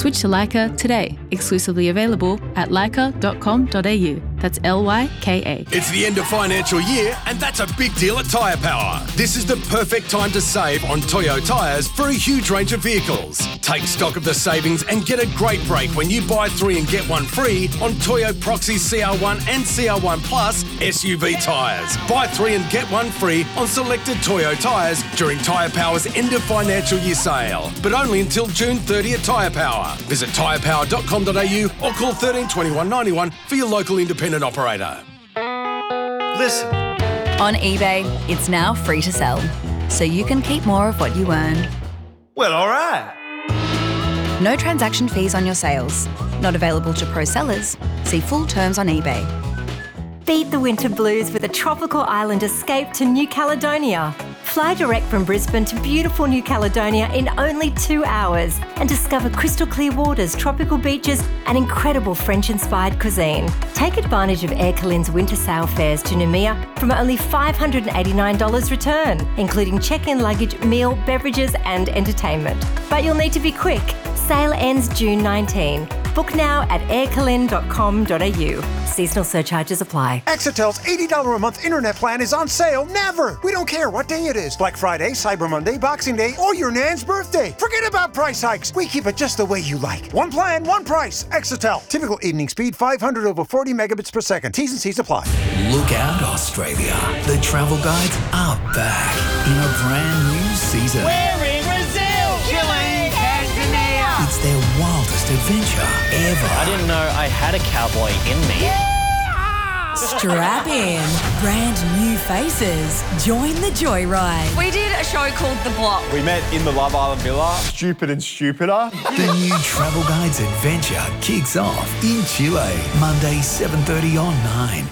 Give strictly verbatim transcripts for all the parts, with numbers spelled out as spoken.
Switch to Leica today. Exclusively available at leica dot com dot a u. That's L Y K A. It's the end of financial year, and that's a big deal at Tyre Power. This is the perfect time to save on Toyo tyres for a huge range of vehicles. Take stock of the savings and get a great break when you buy three and get one free on Toyo Proxy C R one and C R one Plus S U V tyres. Buy three and get one free on selected Toyo tyres during Tyre Power's end of financial year sale, but only until June thirtieth at Tyre Power. Visit tyre power dot com dot a u or call thirteen twenty-one ninety-one for your local independent operator. Listen. On eBay, it's now free to sell, so you can keep more of what you earn. Well, all right. No transaction fees on your sales. Not available to pro sellers. See full terms on eBay. Beat the winter blues with a tropical island escape to New Caledonia. Fly direct from Brisbane to beautiful New Caledonia in only two hours and discover crystal clear waters, tropical beaches and incredible French-inspired cuisine. Take advantage of Air Calin's winter sail fares to Noumea from only five hundred eighty-nine dollars return, including check-in luggage, meal, beverages and entertainment. But you'll need to be quick. Sale ends June nineteenth. Book now at air calin dot com dot a u. Seasonal surcharges apply. Exetel's eighty dollars a month internet plan is on sale never. We don't care what day it is. Black Friday, Cyber Monday, Boxing Day, or your Nan's birthday. Forget about price hikes. We keep it just the way you like. One plan, one price. Exetel. Typical evening speed five hundred over forty megabits per second. T's and C's apply. Look out, Australia. The travel guides are back in a brand new season. We're in Brazil, Chile, Tanzania. It's their wildest adventure ever. I didn't know I had a cowboy in me. Strap in. Brand new faces. Join the joyride. We did a show called The Block. We met in the Love Island Villa. Stupid and stupider. The new Travel Guides adventure kicks off in Chile, Monday seven thirty on nine.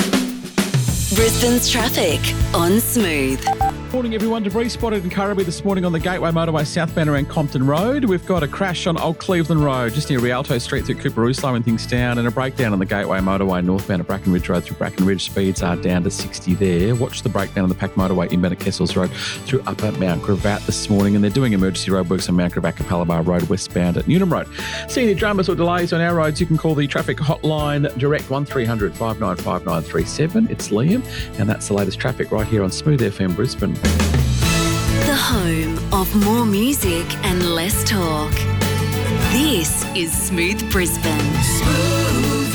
Brisbane's traffic on Smooth. Morning everyone, debris spotted in Currabee this morning on the Gateway Motorway southbound around Compton Road. We've got a crash on Old Cleveland Road just near Rialto Street through Cooperoo, slowing things down, and a breakdown on the Gateway Motorway northbound at Brackenridge Road through Brackenridge. Speeds are down to sixty there. Watch the breakdown on the Pack Motorway inbound at Kessels Road through Upper Mount Gravatt this morning, and they're doing emergency roadworks on Mount Gravatt Capalaba Road westbound at Newnham Road. Seeing any dramas or delays on our roads, you can call the traffic hotline direct one three hundred five nine five nine three seven. It's Liam, and that's the latest traffic right here on Smooth F M Brisbane. The home of more music and less talk. This is Smooth Brisbane. Smooth.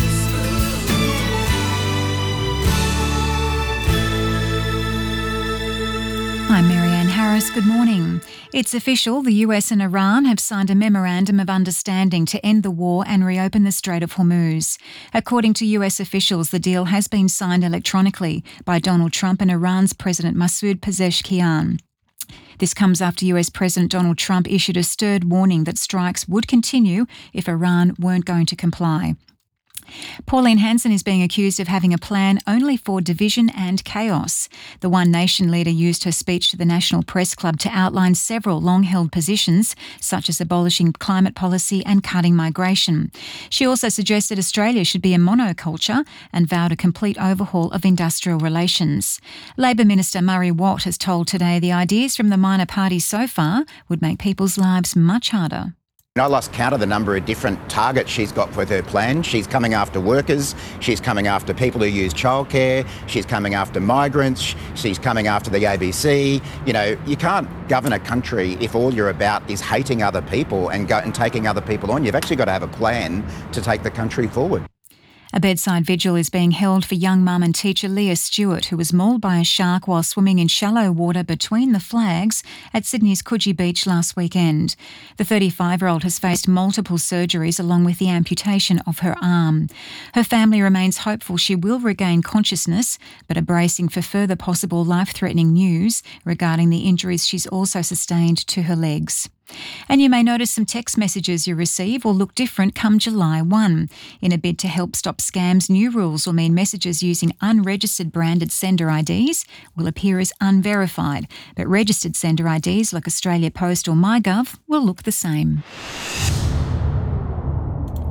I'm Marianne Harris. Good morning. It's official. The U S and Iran have signed a memorandum of understanding to end the war and reopen the Strait of Hormuz. According to U S officials, the deal has been signed electronically by Donald Trump and Iran's President Masoud Pezeshkian. This comes after U S President Donald Trump issued a stirred warning that strikes would continue if Iran weren't going to comply. Pauline Hanson is being accused of having a plan only for division and chaos. The One Nation leader used her speech to the National Press Club to outline several long-held positions, such as abolishing climate policy and cutting migration. She also suggested Australia should be a monoculture and vowed a complete overhaul of industrial relations. Labor Minister Murray Watt has told Today the ideas from the minor parties so far would make people's lives much harder. I lost count of the number of different targets she's got with her plan. She's coming after workers, she's coming after people who use childcare, she's coming after migrants, she's coming after the A B C. You know, you can't govern a country if all you're about is hating other people and go and taking other people on. You've actually got to have a plan to take the country forward. A bedside vigil is being held for young mum and teacher Leah Stewart, who was mauled by a shark while swimming in shallow water between the flags at Sydney's Coogee Beach last weekend. The thirty-five-year-old has faced multiple surgeries along with the amputation of her arm. Her family remains hopeful she will regain consciousness, but are bracing for further possible life-threatening news regarding the injuries she's also sustained to her legs. And you may notice some text messages you receive will look different come July first. In a bid to help stop scams, new rules will mean messages using unregistered branded sender I Ds will appear as unverified, but registered sender I Ds like Australia Post or MyGov will look the same.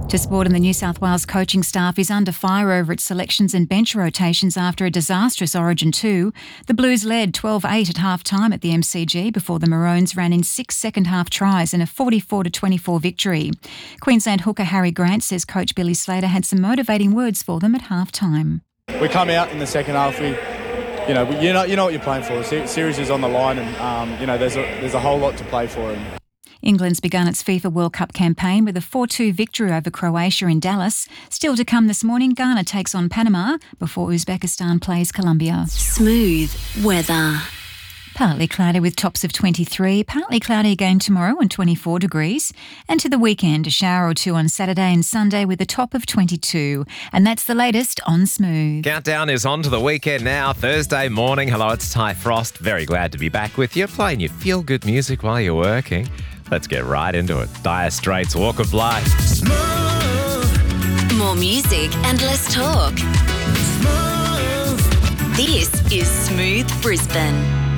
To sport, and the New South Wales coaching staff is under fire over its selections and bench rotations after a disastrous Origin two. The Blues led twelve eight at half-time at the M C G before the Maroons ran in six second-half tries in a forty-four to twenty-four victory. Queensland hooker Harry Grant says coach Billy Slater had some motivating words for them at half-time. We come out in the second half, we, you know, you know, you know what you're playing for. The series is on the line, and um, you know, there's a there's a whole lot to play for. And England's begun its FIFA World Cup campaign with a four two victory over Croatia in Dallas. Still to come this morning, Ghana takes on Panama before Uzbekistan plays Colombia. Smooth weather. Partly cloudy with tops of twenty-three, partly cloudy again tomorrow and twenty-four degrees. And to the weekend, a shower or two on Saturday and Sunday with a top of twenty-two. And that's the latest on Smooth. Countdown is on to the weekend now, Thursday morning. Hello, it's Ty Frost. Very glad to be back with you, playing your feel-good music while you're working. Let's get right into it. Dire Straits, Walk of Life. Smooth. More music and less talk. Smooth. This is Smooth Brisbane.